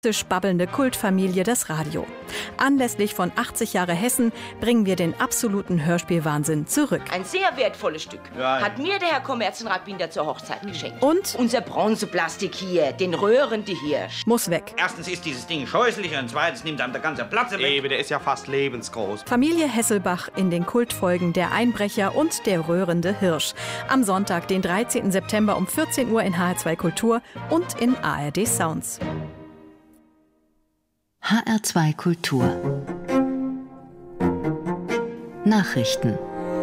babbelnde Kultfamilie das Radio. Anlässlich von 80 Jahre Hessen bringen wir den absoluten Hörspielwahnsinn zurück. Ein sehr wertvolles Stück. Ja. Hat mir der Herr Kommerzienrat Binder zur Hochzeit geschenkt. Und unser Bronzeplastik hier, den röhrende Hirsch. muss weg. Erstens ist dieses Ding scheußlich und zweitens nimmt einem der ganze Platz weg. Eben, der ist ja fast lebensgroß. Familie Hesselbach in den Kultfolgen Der Einbrecher und Der röhrende Hirsch. Am Sonntag, den 13. September um 14 Uhr in HR2 Kultur und in ARD Sounds. HR2 Kultur Nachrichten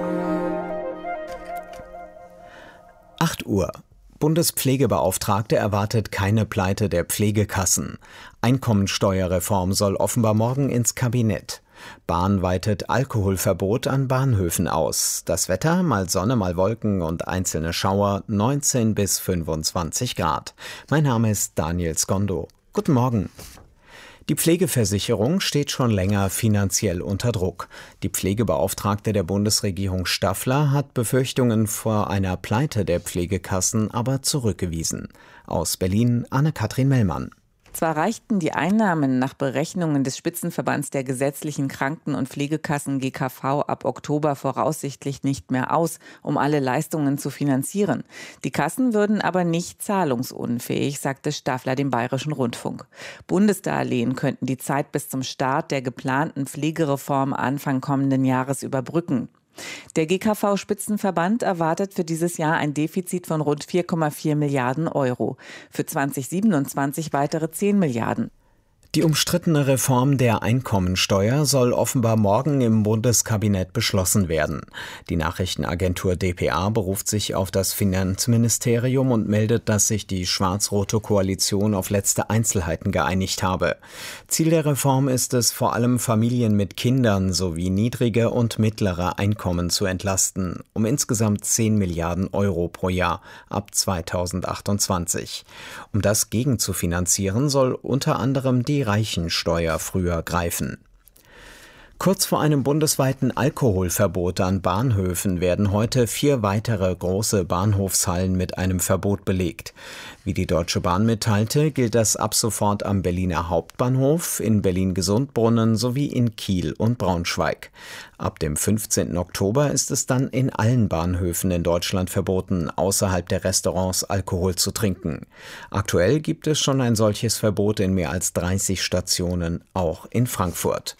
8 Uhr. Bundespflegebeauftragte erwartet keine Pleite der Pflegekassen. Einkommensteuerreform soll offenbar morgen ins Kabinett. Bahn weitet Alkoholverbot an Bahnhöfen aus. Das Wetter, mal Sonne, mal Wolken und einzelne Schauer, 19 bis 25 Grad. Mein Name ist Daniel Skondo. Guten Morgen. Die Pflegeversicherung steht schon länger finanziell unter Druck. Die Pflegebeauftragte der Bundesregierung Staffler hat Befürchtungen vor einer Pleite der Pflegekassen aber zurückgewiesen. Aus Berlin Anne-Kathrin Mellmann. Zwar reichten die Einnahmen nach Berechnungen des Spitzenverbands der gesetzlichen Kranken- und Pflegekassen GKV ab Oktober voraussichtlich nicht mehr aus, um alle Leistungen zu finanzieren. Die Kassen würden aber nicht zahlungsunfähig, sagte Staffler dem Bayerischen Rundfunk. Bundesdarlehen könnten die Zeit bis zum Start der geplanten Pflegereform Anfang kommenden Jahres überbrücken. Der GKV-Spitzenverband erwartet für dieses Jahr ein Defizit von rund 4,4 Milliarden Euro. Für 2027 weitere 10 Milliarden. Die umstrittene Reform der Einkommensteuer soll offenbar morgen im Bundeskabinett beschlossen werden. Die Nachrichtenagentur dpa beruft sich auf das Finanzministerium und meldet, dass sich die schwarz-rote Koalition auf letzte Einzelheiten geeinigt habe. Ziel der Reform ist es, vor allem Familien mit Kindern sowie niedrige und mittlere Einkommen zu entlasten, um insgesamt 10 Milliarden Euro pro Jahr ab 2028. Um das gegenzufinanzieren, soll unter anderem die Reichensteuer früher greifen. Kurz vor einem bundesweiten Alkoholverbot an Bahnhöfen werden heute 4 weitere große Bahnhofshallen mit einem Verbot belegt. Wie die Deutsche Bahn mitteilte, gilt das ab sofort am Berliner Hauptbahnhof, in Berlin-Gesundbrunnen sowie in Kiel und Braunschweig. Ab dem 15. Oktober ist es dann in allen Bahnhöfen in Deutschland verboten, außerhalb der Restaurants Alkohol zu trinken. Aktuell gibt es schon ein solches Verbot in mehr als 30 Stationen, auch in Frankfurt.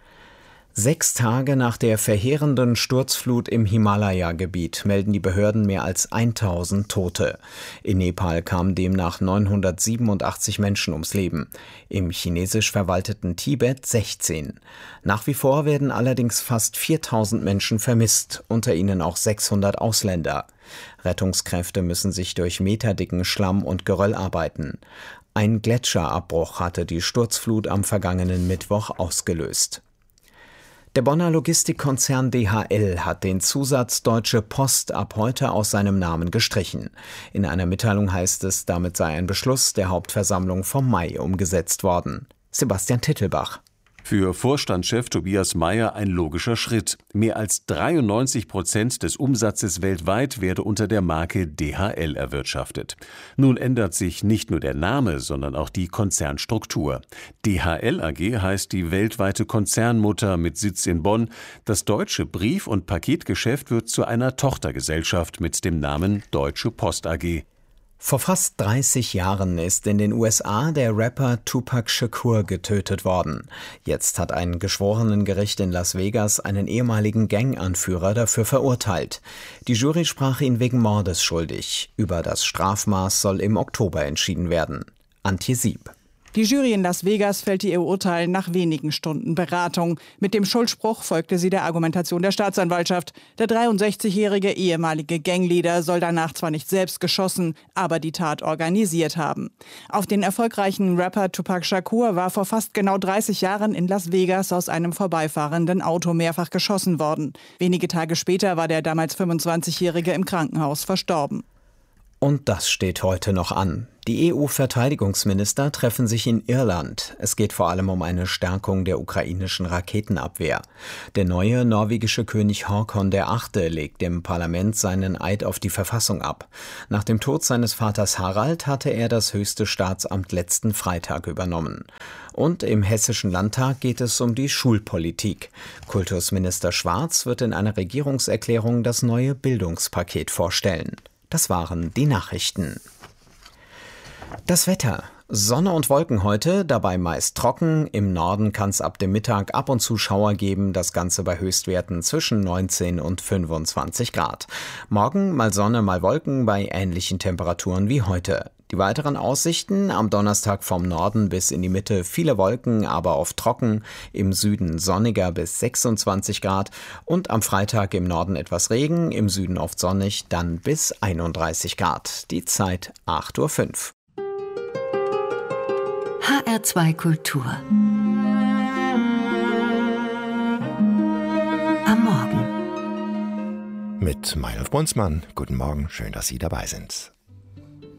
6 Tage nach der verheerenden Sturzflut im Himalaya-Gebiet melden die Behörden mehr als 1000 Tote. In Nepal kamen demnach 987 Menschen ums Leben, im chinesisch verwalteten Tibet 16. Nach wie vor werden allerdings fast 4000 Menschen vermisst, unter ihnen auch 600 Ausländer. Rettungskräfte müssen sich durch meterdicken Schlamm und Geröll arbeiten. Ein Gletscherabbruch hatte die Sturzflut am vergangenen Mittwoch ausgelöst. Der Bonner Logistikkonzern DHL hat den Zusatz Deutsche Post ab heute aus seinem Namen gestrichen. In einer Mitteilung heißt es, damit sei ein Beschluss der Hauptversammlung vom Mai umgesetzt worden. Sebastian Tittelbach. Für Vorstandschef Tobias Meyer ein logischer Schritt. Mehr als 93% des Umsatzes weltweit werde unter der Marke DHL erwirtschaftet. Nun ändert sich nicht nur der Name, sondern auch die Konzernstruktur. DHL AG heißt die weltweite Konzernmutter mit Sitz in Bonn. Das deutsche Brief- und Paketgeschäft wird zu einer Tochtergesellschaft mit dem Namen Deutsche Post AG. Vor fast 30 Jahren ist in den USA der Rapper Tupac Shakur getötet worden. Jetzt hat ein Geschworenengericht in Las Vegas einen ehemaligen Ganganführer dafür verurteilt. Die Jury sprach ihn wegen Mordes schuldig. Über das Strafmaß soll im Oktober entschieden werden. Antje Sieb. Die Jury in Las Vegas fällte ihr Urteil nach wenigen Stunden Beratung. Mit dem Schuldspruch folgte sie der Argumentation der Staatsanwaltschaft. Der 63-jährige ehemalige Gangleader soll danach zwar nicht selbst geschossen, aber die Tat organisiert haben. Auf den erfolgreichen Rapper Tupac Shakur war vor fast genau 30 Jahren in Las Vegas aus einem vorbeifahrenden Auto mehrfach geschossen worden. Wenige Tage später war der damals 25-jährige im Krankenhaus verstorben. Und das steht heute noch an. Die EU-Verteidigungsminister treffen sich in Irland. Es geht vor allem um eine Stärkung der ukrainischen Raketenabwehr. Der neue norwegische König Håkon VIII. Legt im Parlament seinen Eid auf die Verfassung ab. Nach dem Tod seines Vaters Harald hatte er das höchste Staatsamt letzten Freitag übernommen. Und im Hessischen Landtag geht es um die Schulpolitik. Kultusminister Schwarz wird in einer Regierungserklärung das neue Bildungspaket vorstellen. Das waren die Nachrichten. Das Wetter. Sonne und Wolken heute, dabei meist trocken. Im Norden kann es ab dem Mittag ab und zu Schauer geben, das Ganze bei Höchstwerten zwischen 19 und 25 Grad. Morgen mal Sonne, mal Wolken bei ähnlichen Temperaturen wie heute. Die weiteren Aussichten: am Donnerstag vom Norden bis in die Mitte viele Wolken, aber oft trocken, im Süden sonniger bis 26 Grad und am Freitag im Norden etwas Regen, im Süden oft sonnig, dann bis 31 Grad. Die Zeit 8:05 Uhr. HR2 Kultur. Am Morgen. Mit Meinolf Brunsmann. Guten Morgen, schön, dass Sie dabei sind.